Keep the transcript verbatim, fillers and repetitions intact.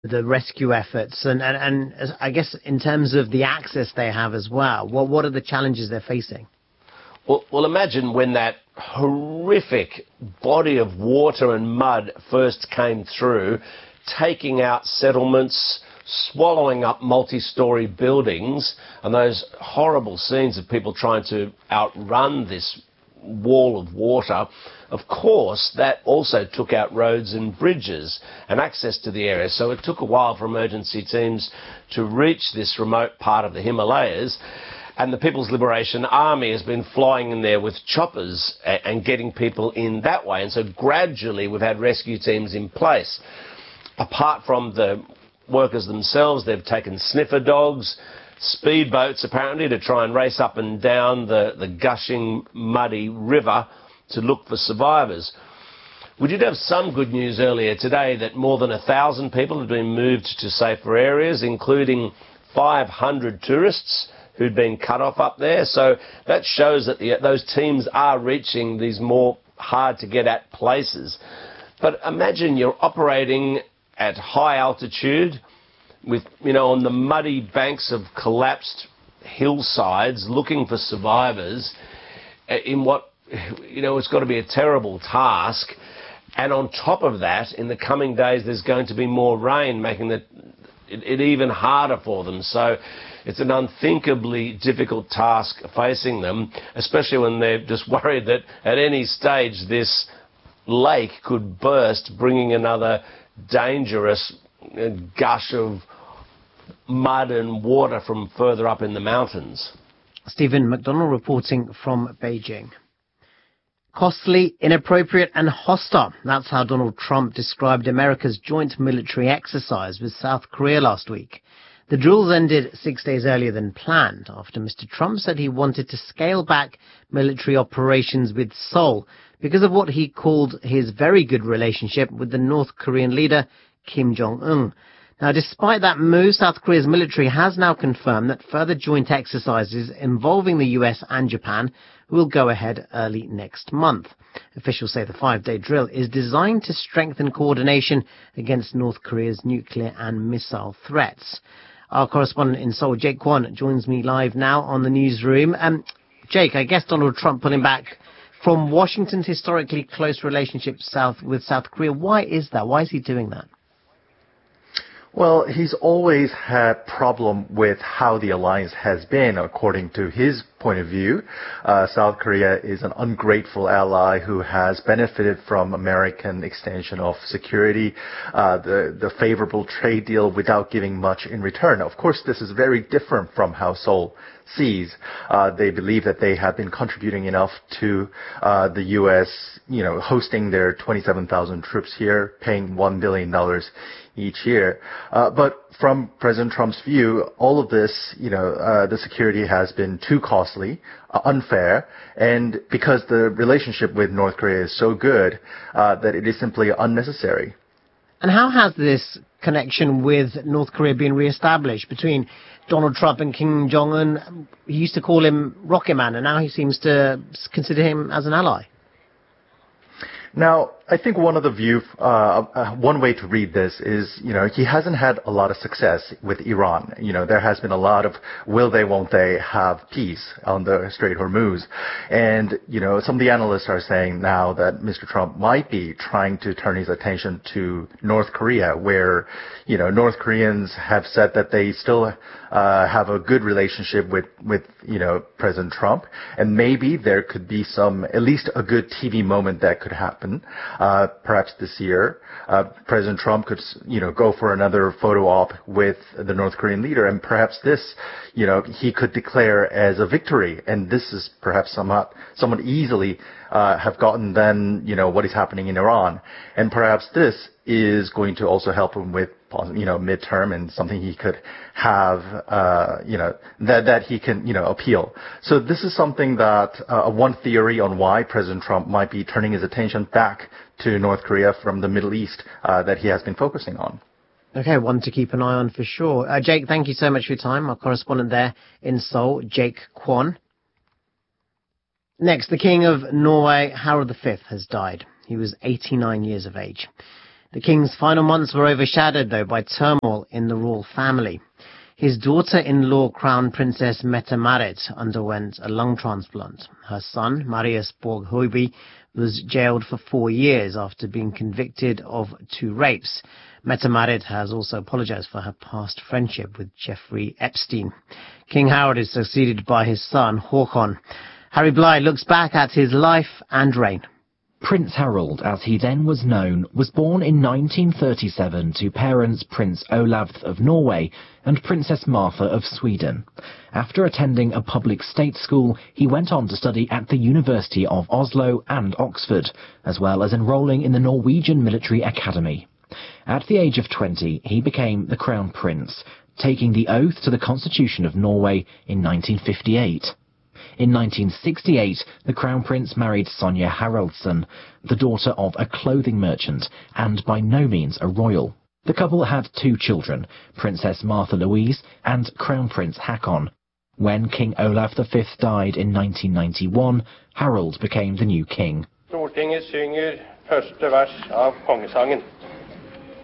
the rescue efforts, and, and, and as- I guess in terms of the access they have as well, what, what are the challenges they're facing? Well, well, imagine when that horrific body of water and mud first came through, taking out settlements, swallowing up multi-storey buildings, and those horrible scenes of people trying to outrun this wall of water. Of course, that also took out roads and bridges and access to the area. So it took a while for emergency teams to reach this remote part of the Himalayas. And the People's Liberation Army has been flying in there with choppers and getting people in that way. And so gradually we've had rescue teams in place. Apart from the workers themselves, they've taken sniffer dogs, speedboats apparently, to try and race up and down the, the gushing, muddy river to look for survivors. We did have some good news earlier today that more than a thousand people have been moved to safer areas, including five hundred tourists who'd been cut off up there. So that shows that the, those teams are reaching these more hard-to-get-at places. But imagine you're operating at high altitude with, you know, on the muddy banks of collapsed hillsides looking for survivors in what, you know, it's got to be a terrible task. And on top of that, in the coming days, there's going to be more rain, making it, it, it even harder for them. So it's an unthinkably difficult task facing them, especially when they're just worried that at any stage this lake could burst, bringing another dangerous gush of mud and water from further up in the mountains. Stephen McDonald reporting from Beijing. Costly, inappropriate and hostile. That's how Donald Trump described America's joint military exercise with South Korea last week. The drills ended six days earlier than planned after Mister Trump said he wanted to scale back military operations with Seoul because of what he called his very good relationship with the North Korean leader Kim Jong-un. Now, despite that move, South Korea's military has now confirmed that further joint exercises involving the U S and Japan will go ahead early next month. Officials say the five-day drill is designed to strengthen coordination against North Korea's nuclear and missile threats. Our correspondent in Seoul, Jake Kwon, joins me live now on the newsroom. Um, Jake, I guess Donald Trump pulling back from Washington's historically close relationship south with South Korea. Why is that? Why is he doing that? Well, he's always had problem with how the alliance has been, according to his point of view. Uh, South Korea is an ungrateful ally who has benefited from American extension of security, uh, the, the favorable trade deal without giving much in return. Of course, this is very different from how Seoul sees. Uh, they believe that they have been contributing enough to uh, the U S, you know, hosting their twenty-seven thousand troops here, paying one billion dollars each year. Uh, but from President Trump's view, all of this, you know, uh, the security has been too costly, uh, unfair, and because the relationship with North Korea is so good, uh, that it is simply unnecessary. And how has this connection with North Korea been reestablished between Donald Trump and Kim Jong-un? He used to call him Rocket Man, and now he seems to consider him as an ally. Now, I think one of the view, uh, uh, one way to read this is, you know, he hasn't had a lot of success with Iran. You know, there has been a lot of will they, won't they have peace on the Strait Hormuz. And, you know, some of the analysts are saying now that Mister Trump might be trying to turn his attention to North Korea, where, you know, North Koreans have said that they still uh, have a good relationship with, with, you know, President Trump. And maybe there could be some, at least a good T V moment that could happen. Uh, perhaps this year, uh, President Trump could, you know, go for another photo op with the North Korean leader, and perhaps this, you know, he could declare as a victory. And this is perhaps somewhat, somewhat easily uh, have gotten than, you know, what is happening in Iran. And perhaps this is going to also help him with, you know, midterm and something he could have, uh, you know, that, that he can, you know, appeal. So this is something that, uh, one theory on why President Trump might be turning his attention back to North Korea from the Middle East, uh, that he has been focusing on. Okay, one to keep an eye on for sure. Uh, Jake, thank you so much for your time. Our correspondent there in Seoul, Jake Kwon. Next, the King of Norway, Harald the Fifth, has died. He was eighty-nine years of age. The king's final months were overshadowed, though, by turmoil in the royal family. His daughter-in-law, Crown Princess Mette-Marit, underwent a lung transplant. Her son, Marius Borg-Høiby, was jailed for four years after being convicted of two rapes. Mette-Marit has also apologized for her past friendship with Jeffrey Epstein. King Harold is succeeded by his son, Håkon. Harry Bly looks back at his life and reign. Prince Harold, as he then was known, was born in nineteen thirty-seven to parents Prince Olav of Norway and Princess Martha of Sweden. After attending a public state school, he went on to study at the University of Oslo and Oxford, as well as enrolling in the Norwegian Military Academy. At the age of twenty, he became the Crown Prince, taking the oath to the Constitution of Norway in nineteen fifty-eight. In nineteen sixty-eight, the Crown Prince married Sonja Haraldsson, the daughter of a clothing merchant, and by no means a royal. The couple had two children, Princess Martha Louise and Crown Prince Haakon. When King Olav the Fifth died in nineteen ninety-one, Harold became the new king. Stortinget synger første vers av kongesangen.